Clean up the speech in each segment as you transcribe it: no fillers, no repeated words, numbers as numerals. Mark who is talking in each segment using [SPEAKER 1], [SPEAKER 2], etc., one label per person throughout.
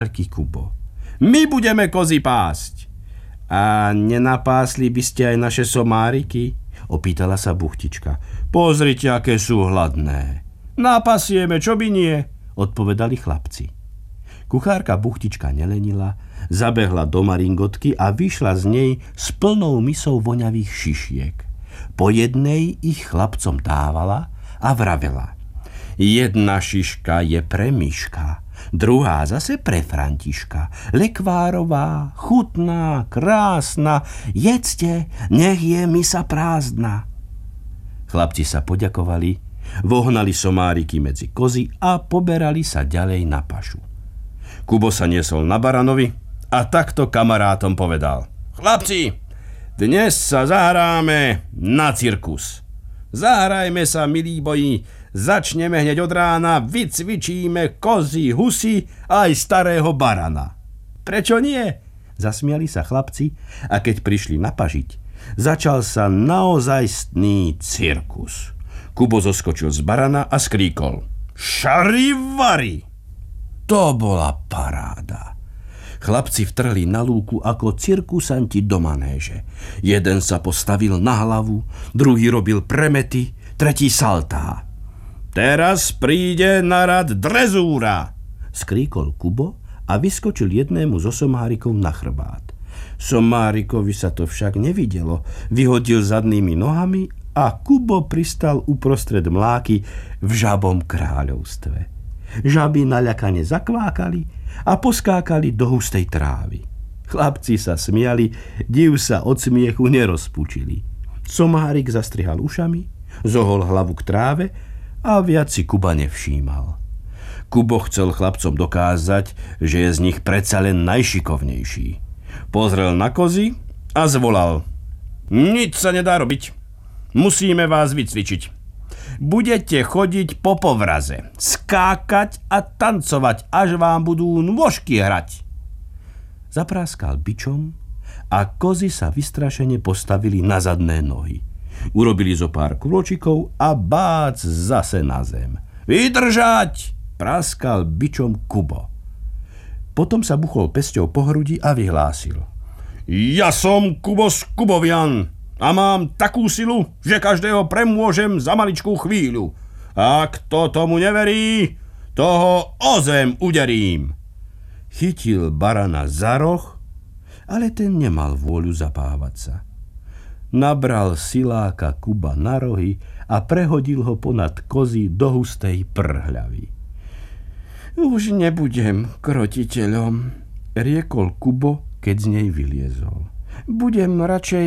[SPEAKER 1] Veľký Kubo. My budeme kozy pásť. A nenapásli by ste aj naše somáriky? Opýtala sa Buchtička. Pozrite, aké sú hladné. Napasieme, čo by nie? Odpovedali chlapci. Kuchárka Buchtička nelenila, zabehla do maringotky a vyšla z nej s plnou misou voňavých šišiek. Po jednej ich chlapcom dávala a vravela. Jedna šiška je pre Miška, druhá zase pre Františka. Lekvárová, chutná, krásna, jedzte, nech je misa prázdna. Chlapci sa poďakovali, vohnali somáriky medzi kozy a poberali sa ďalej na pašu. Kubo sa niesol na baranovi a takto kamarátom povedal. Chlapci, dnes sa zahráme na cirkus. Zahrajme sa, milí boji, začneme hneď od rána, vycvičíme kozy, husy a aj starého barana. Prečo nie? Zasmiali sa chlapci a keď prišli napažiť, začal sa naozajstný cirkus. Kubo zoskočil z barana a skríkol. Šarivari! To bola paráda. Chlapci vtrhli na lúku ako cirkusanti do manéže. Jeden sa postavil na hlavu, druhý robil premety, tretí saltá. Teraz príde na rad drezúra, skríkol Kubo a vyskočil jednému zo somárikov na chrbát. Somárikovi sa to však nevidelo, vyhodil zadnými nohami a Kubo pristal uprostred mláky v žabom kráľovstve. Žaby naľakane zakvákali a poskákali do hustej trávy. Chlapci sa smiali, div sa od smiechu nerozpučili. Somárik zastrihal ušami, zohol hlavu k tráve a viac si Kuba nevšímal. Kubo chcel chlapcom dokázať, že je z nich predsa len najšikovnejší. Pozrel na kozy a zvolal. Nič sa nedá robiť. Musíme vás vycvičiť. Budete chodiť po povraze, skákať a tancovať, až vám budú nôžky hrať. Zapráskal bičom a kozy sa vystrašene postavili na zadné nohy. Urobili zo pár krôčikov a bác zase na zem. Vydržať! Práskal bičom Kubo. Potom sa buchol pesťou po hrudi a vyhlásil. Ja som Kubo z Kubovian a mám takú silu, že každého premôžem za maličkú chvíľu. A kto tomu neverí, toho o zem uderím. Chytil barana za roh, ale ten nemal vôľu zapávať sa. Nabral siláka Kuba na rohy a prehodil ho ponad kozy do hustej prhľavy. Už nebudem krotiteľom, riekol Kubo, keď z nej vyliezol. Budem radšej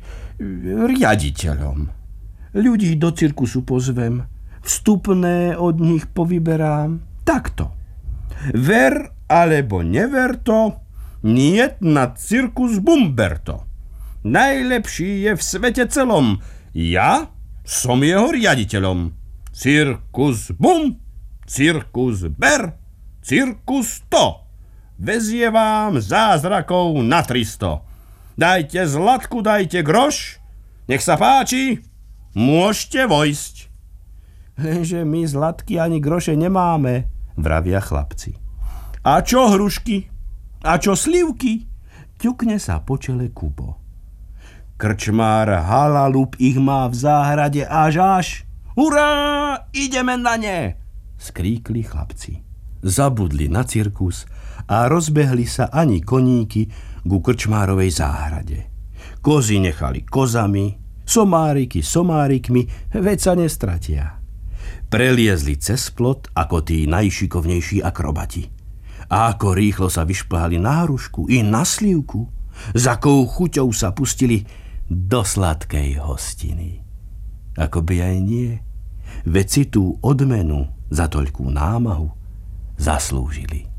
[SPEAKER 1] riaditeľom. Ľudí do cirkusu pozvem, vstupné od nich povyberám. Takto. Ver alebo never to, niet na cirkus Bumberto. Najlepší je v svete celom. Ja som jeho riaditeľom. Cirkus bum, cirkus ber, cirkus to. Vezie vám zázrakov na 300. Dajte zlatku, dajte groš, nech sa páči, môžete vojsť. Lenže my zlatky ani groše nemáme, vravia chlapci. A čo hrušky? A čo slivky? Ťukne sa po čele Kubo. Krčmár Halalub ich má v záhrade až. Hurá, ideme na ne! Skríkli chlapci. Zabudli na cirkus a rozbehli sa ani koníky ku krčmárovej záhrade. Kozy nechali kozami, somáriky somárikmi, veď sa nestratia. Preliezli cez plot ako tí najšikovnejší akrobati. A ako rýchlo sa vyšplhali na hrušku i na slivku, za akou chuťou sa pustili do sladkej hostiny. Akoby aj nie, veď si tú odmenu za toľkú námahu zaslúžili.